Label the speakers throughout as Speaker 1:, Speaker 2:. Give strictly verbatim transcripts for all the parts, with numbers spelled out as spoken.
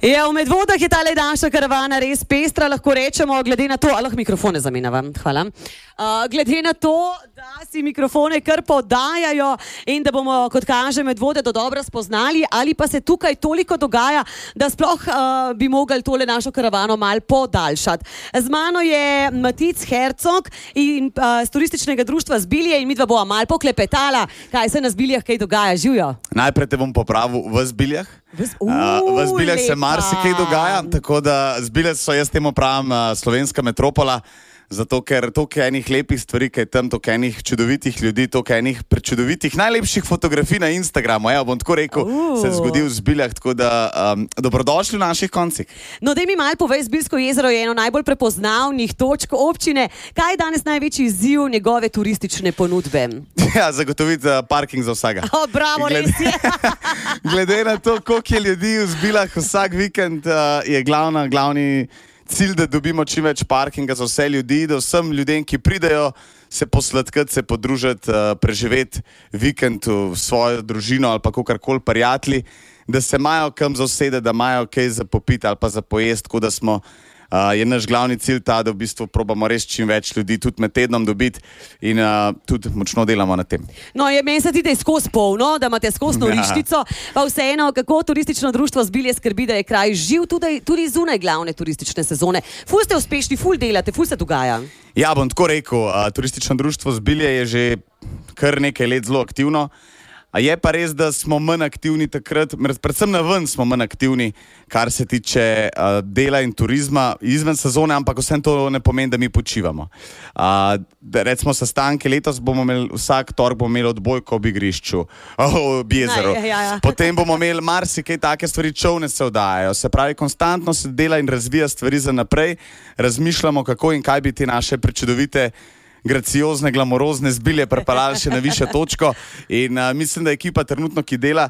Speaker 1: Ja, v Medvodah je tale naša karavana res pestra, lahko rečemo, glede na to, ali lahko mikrofone zamenjavam, hvala. Uh, glede na to, da si mikrofone kar podajajo in da bomo, kot kaže, Medvode do dobro spoznali, ali pa se tukaj toliko dogaja, da sploh uh, bi mogli tole našo karavano mal podaljšati. Z mano je Matic Hercog in uh, z turističnega društva Zbilje in midva bova mal poklepetala, kaj se na Zbiljah kaj dogaja, živijo.
Speaker 2: Najprej te bom popravil v Zbiljah.
Speaker 1: V,
Speaker 2: uh, v Zbiljah se marsikaj dogaja, tako da Zbilje so, jaz temu pravim, uh, slovenska metropola, zato ker toliko enih lepih stvari, kaj tam toliko enih čudovitih ljudi, toliko enih prečudovitih, najlepših fotografij na Instagramu, evo, bom tako rekel, uh. se je zgodil v Zbiljah, tako da um, dobrodošli v naših koncih.
Speaker 1: No, daj mi malo povej, Zbiljsko jezero je eno najbolj prepoznavnih točk občine. Kaj je danes največji izziv njegove turistične ponudbe?
Speaker 2: Ja, zagotoviti uh, parking za vsega.
Speaker 1: O, bravo,
Speaker 2: Glede,
Speaker 1: res je.
Speaker 2: Glede na to, koliko je ljudi v Zbiljah vsak vikend, uh, je glavna, glavni cilj, da dobimo čim več parkinga za vse ljudi, da vsem ljudem, ki pridejo se posladkati, se podružiti, uh, preživeti vikend v svojo družino ali pa kakorkoli prijatelji, da se imajo kam zasedeti, da imajo kaj za popiti ali pa za pojesti, tako da smo Uh, je naš glavni cilj ta, da v bistvu probamo res čim več ljudi tudi med tednom dobiti in uh, tudi močno delamo na tem.
Speaker 1: No, je meni se ti, da je skozi polno, da imate skozi noriščico, pa vseeno, kako turistično društvo Zbilje skrbi, da je kraj živ tudi, tudi zunaj glavne turistične sezone. Ful ste uspešni, ful delate, ful se dogaja.
Speaker 2: Ja, bom tako rekel, uh, turistično društvo Zbilje je že kar nekaj let zelo aktivno. A je pa res, da smo manj aktivni takrat, predvsem na ven smo manj aktivni, kar se tiče uh, dela in turizma izven sezone, ampak vsem to ne pomeni, da mi počivamo. Uh, da recimo sestanke, letos bomo imeli, vsak torek bomo imeli odbojko ob igrišču, ob jezeru.
Speaker 1: Ja, ja, ja.
Speaker 2: Potem bomo imeli marsikaj take stvari, čovne se oddajajo. Se pravi, konstantno se dela in razvija stvari za naprej, razmišljamo, kako in kaj bi te naše prečudovite graciozne, glamorozne Zbilje pripeljali še na višjo točko in uh, mislim, da ekipa trenutno, ki dela,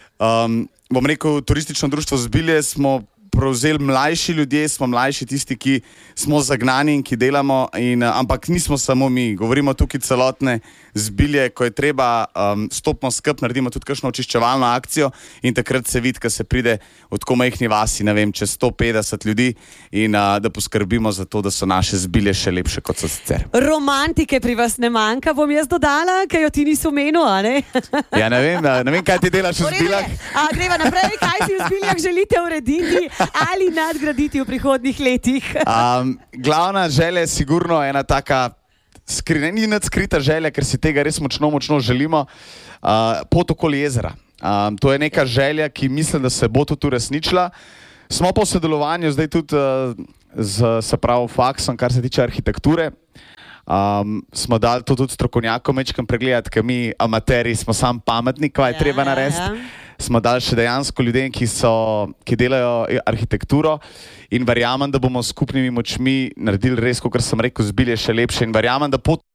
Speaker 2: um, bom rekel, turistično društvo Zbilje smo prevzeli mlajši ljudje, smo mlajši tisti, ki smo zagnani in ki delamo, in, uh, ampak nismo samo mi, govorimo tukaj celotne Zbilje, ko je treba, um, stopimo skup, naredimo tudi kakšno očiščevalno akcijo in takrat se vidi, ko se pride od ko majhni vasi, ne vem, čez sto petdeset ljudi in uh, da poskrbimo za to, da so naše Zbilje še lepše, kot so sicer.
Speaker 1: Romantike pri vas ne manjka, bom jaz dodala, kaj jo ti niso menil, a ne?
Speaker 2: Ja, ne vem, ne vem, kaj ti delaš v Zbiljah.
Speaker 1: A greva naprej, kaj si v Zbiljah želite urediti ali nadgraditi v prihodnjih letih?
Speaker 2: Um, glavna želja je sigurno ena taka, skri, ni nad skrita želja, ker si tega res močno, močno želimo, uh, pot okoli jezera. Um, to je neka želja, ki mislim, da se bo tudi uresničila. Smo pa v sodelovanju zdaj tudi uh, z, se pravi, faksom, kar se tiče arhitekture. Um, smo dali to tudi strokovnjakom mečkam pregledati, ker mi amateri smo sam pametni, kaj je ja, treba narediti. Ja. Smo dali še dejansko ljudem, ki, so, ki delajo arhitekturo in verjamem, da bomo s skupnimi močmi naredili res, kot sem rekel, Zbilje še lepše in verjamem, da pot